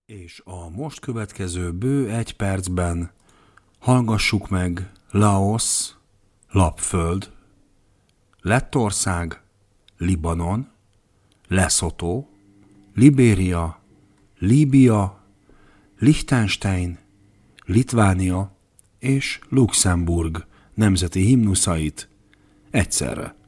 És a most következő bő 1 percben hallgassuk meg Laosz, Lapföld, Lettország, Libanon, Lesotho, Libéria, Líbia, Liechtenstein, Litvánia és Luxemburg nemzeti himnuszait egyszerre.